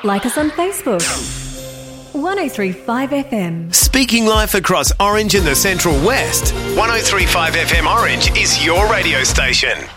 Like us on Facebook. 1035 FM. Speaking life across Orange and the Central West. 1035 FM Orange is your radio station.